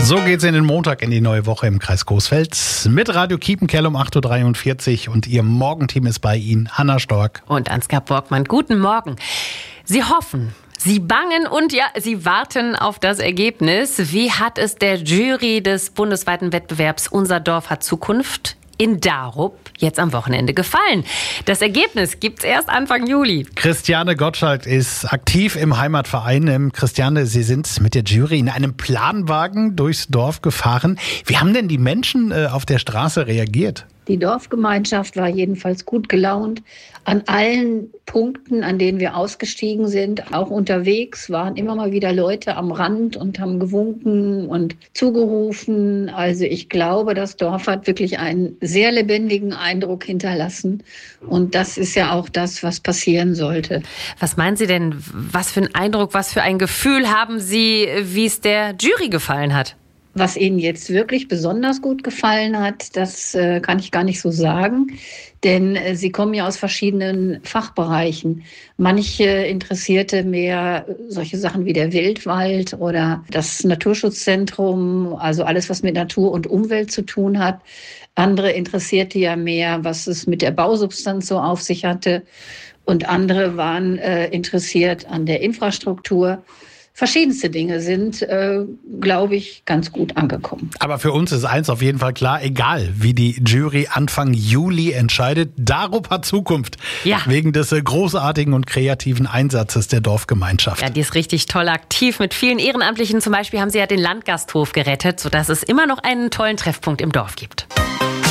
So geht's in den Montag in die neue Woche im Kreis Coesfeld mit Radio Kiepenkerl um 8.43 Uhr und Ihr Morgenteam ist bei Ihnen, Hanna Stork und Ansgar Borgmann. Guten Morgen. Sie hoffen, Sie bangen und ja, Sie warten auf das Ergebnis. Wie hat es der Jury des bundesweiten Wettbewerbs Unser Dorf hat Zukunft in Darup jetzt am Wochenende gefallen? Das Ergebnis gibt's erst Anfang Juli. Christiane Gottschalk ist aktiv im Heimatverein. Christiane, Sie sind mit der Jury in einem Planwagen durchs Dorf gefahren. Wie haben denn die Menschen auf der Straße reagiert? Die Dorfgemeinschaft war jedenfalls gut gelaunt. An allen Punkten, an denen wir ausgestiegen sind, auch unterwegs, waren immer mal wieder Leute am Rand und haben gewunken und zugerufen. Also ich glaube, das Dorf hat wirklich einen sehr lebendigen Eindruck hinterlassen. Und das ist ja auch das, was passieren sollte. Was meinen Sie denn? Was für einen Eindruck, was für ein Gefühl haben Sie, wie es der Jury gefallen hat? Was Ihnen jetzt wirklich besonders gut gefallen hat, das kann ich gar nicht so sagen, denn Sie kommen ja aus verschiedenen Fachbereichen. Manche interessierte mehr solche Sachen wie der Wildwald oder das Naturschutzzentrum, also alles, was mit Natur und Umwelt zu tun hat. Andere interessierte ja mehr, was es mit der Bausubstanz so auf sich hatte. Und andere waren interessiert an der Infrastruktur. Verschiedenste Dinge sind, glaube ich, ganz gut angekommen. Aber für uns ist eins auf jeden Fall klar, egal wie die Jury Anfang Juli entscheidet, Darup hat Zukunft. Ja. Wegen des großartigen und kreativen Einsatzes der Dorfgemeinschaft. Ja, die ist richtig toll aktiv. Mit vielen Ehrenamtlichen zum Beispiel haben sie ja den Landgasthof gerettet, sodass es immer noch einen tollen Treffpunkt im Dorf gibt.